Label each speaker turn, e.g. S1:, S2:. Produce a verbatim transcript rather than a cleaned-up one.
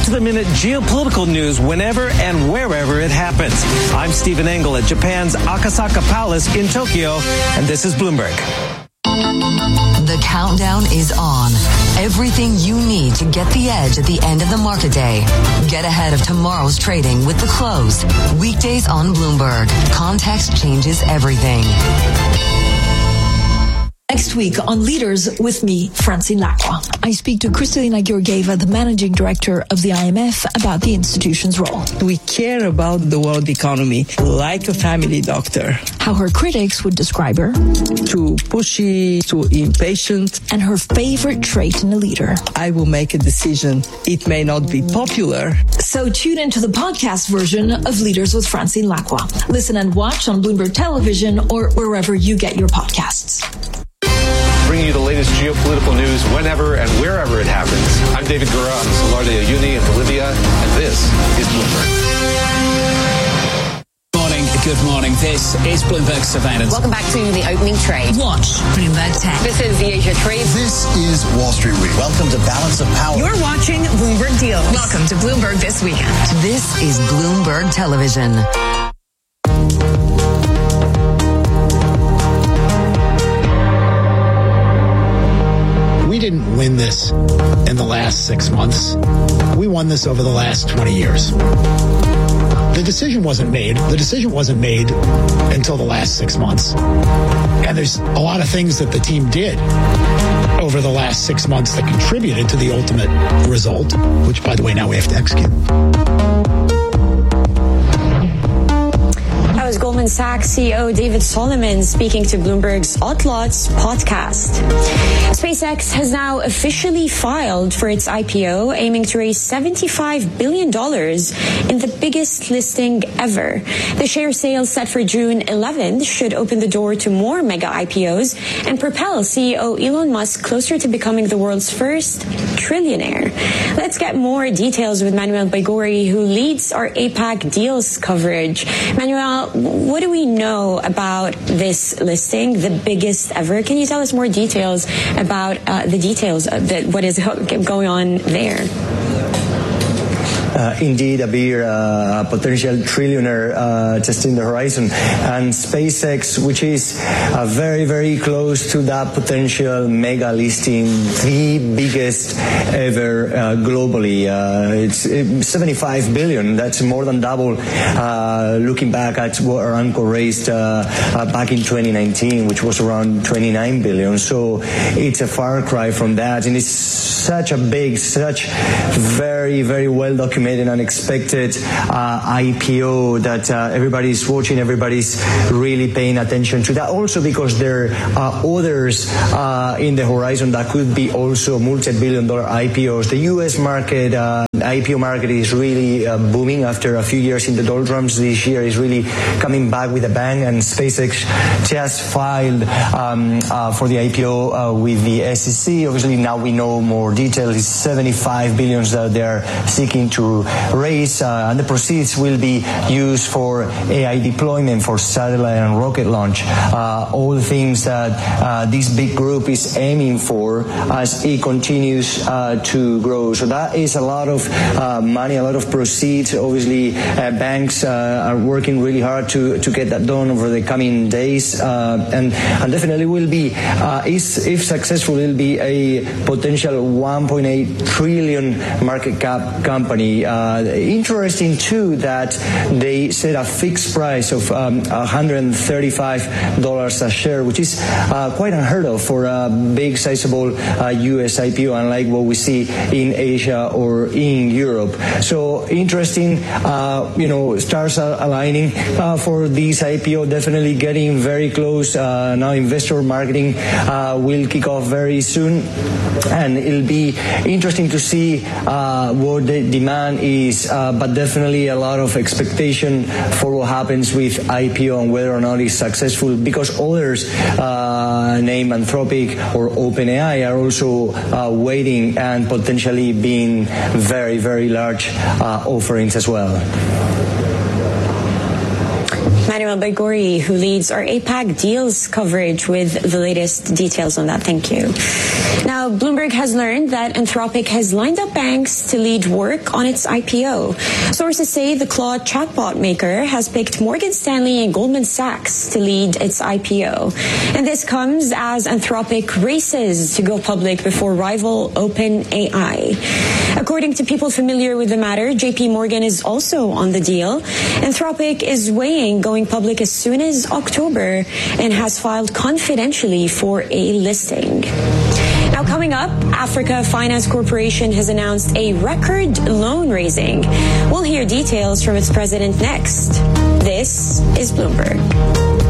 S1: up-to-the-minute geopolitical news whenever and wherever it happens. I'm Stephen Engel at Japan's Akasaka Palace in Tokyo, and this is Bloomberg.
S2: The countdown is on. Everything you need to get the edge at the end of the market day. Get ahead of tomorrow's trading with The Close. Weekdays on Bloomberg. Context changes everything.
S3: Next week on Leaders with me, Francine Lacqua. I speak to Kristalina Georgieva, the managing director of the I M F, about the institution's role.
S4: We care about the world economy like a family doctor.
S3: How her critics would describe her.
S4: Too pushy, too impatient.
S3: And her favorite trait in a leader.
S4: I will make a decision. It may not be popular.
S3: So tune into the podcast version of Leaders with Francine Lacqua. Listen and watch on Bloomberg Television or wherever you get your podcasts.
S5: Bringing you the latest geopolitical news whenever and wherever it happens. I'm David Gura. I'm Salar de Uyuni in Bolivia, and this is Bloomberg.
S6: Morning, good morning. This is Bloomberg Surveillance.
S7: Welcome back to the opening trade.
S3: Watch Bloomberg Tech.
S7: This is the Asia Trade.
S8: This is Wall Street Week. Welcome to Balance of Power.
S9: You're watching Bloomberg Deals. Welcome to Bloomberg This Weekend.
S2: This is Bloomberg Television.
S10: We didn't win this in the last six months. We won this over the last twenty years. The decision wasn't made. The decision wasn't made until the last six months. And there's a lot of things that the team did over the last six months that contributed to the ultimate result, which, by the way, now we have to execute.
S11: That was Goldman Sachs C E O David Solomon speaking to Bloomberg's Outlots podcast. SpaceX has now officially filed for its I P O, aiming to raise seventy-five billion dollars in the biggest listing ever. The share sale set for June eleventh should open the door to more mega I P Os and propel C E O Elon Musk closer to becoming the world's first trillionaire. Let's get more details with Manuel Baigori, who leads our APAC deals coverage. Manuel, what do we know about this listing, the biggest ever? Can you tell us more details about uh, the details of the, what is going on there?
S12: Uh, indeed, Abir, uh, a potential trillionaire uh, just in the horizon. And SpaceX, which is uh, very, very close to that potential mega listing, the biggest ever uh, globally. Uh, it's, it's seventy-five billion. That's more than double uh, looking back at what Aramco raised uh, uh, back in twenty nineteen, which was around twenty-nine billion. So it's a far cry from that. And it's such a big, such very, very well documented and unexpected uh, I P O that uh, everybody's watching, everybody's really paying attention to that. Also because there are others uh, in the horizon that could be also multi-billion dollar I P Os. The U S market, uh, I P O market is really uh, booming after a few years in the doldrums. This year is really coming back with a bang, and SpaceX just filed um, uh, for the I P O uh, with the S E C. Obviously now we know more details. It's seventy-five billion that they're seeking to raise, uh, and the proceeds will be used for A I deployment, for satellite and rocket launch, uh, all the things that uh, this big group is aiming for as it continues uh, to grow. So that is a lot of uh, money, a lot of proceeds. Obviously, uh, banks uh, are working really hard to, to get that done over the coming days, uh, and, and definitely will be, uh, is, if successful, it will be a potential one point eight trillion market cap company. Uh, interesting too that they set a fixed price of um, one hundred thirty-five dollars a share, which is uh, quite unheard of for a big, sizable uh, U S I P O, unlike what we see in Asia or in Europe. So interesting, uh, you know, stars are aligning uh, for this I P O. Definitely getting very close. Uh, now investor marketing uh, will kick off very soon, and it'll be interesting to see uh, what the demand is, uh, but definitely a lot of expectation for what happens with I P O and whether or not it's successful, because others, uh, name Anthropic or OpenAI, are also uh, waiting and potentially being very, very large uh, offerings as well.
S11: Manuel Baigori, who leads our APAC deals coverage with the latest details on that. Thank you. Now, Bloomberg has learned that Anthropic has lined up banks to lead work on its I P O. Sources say the Claude chatbot maker has picked Morgan Stanley and Goldman Sachs to lead its I P O. And this comes as Anthropic races to go public before rival OpenAI. According to people familiar with the matter, J P Morgan is also on the deal. Anthropic is weighing going public as soon as October and has filed confidentially for a listing. Now coming up, Africa Finance Corporation has announced a record loan raising. We'll hear details from its president next. This is Bloomberg.